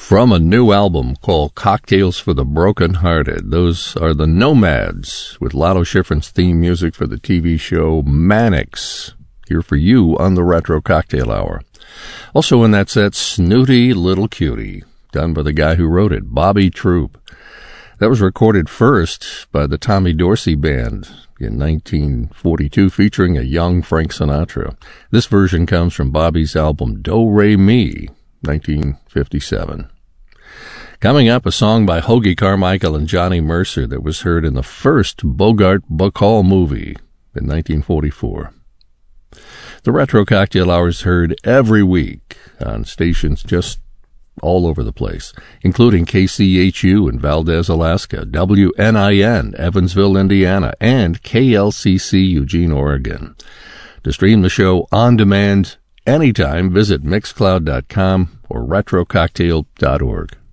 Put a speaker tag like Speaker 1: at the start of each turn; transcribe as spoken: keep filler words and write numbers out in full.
Speaker 1: From a new album called Cocktails for the Broken-Hearted, those are the Nomads with Lotto Schifrin's theme music for the T V show Mannix, here for you on the Retro Cocktail Hour. Also in that set, Snooty Little Cutie, done by the guy who wrote it, Bobby Troup. That was recorded first by the Tommy Dorsey Band in nineteen forty-two, featuring a young Frank Sinatra. This version comes from Bobby's album Do Re Mi, nineteen fifty-seven. Coming up, a song by Hoagy Carmichael and Johnny Mercer that was heard in the first Bogart Bacall movie in nineteen forty-four. The Retro Cocktail Hour is heard every week on stations just all over the place, including K C H U in Valdez, Alaska, W N I N, Evansville, Indiana, and K L C C, Eugene, Oregon. To stream the show on demand anytime, visit mixcloud dot com or retro cocktail dot org.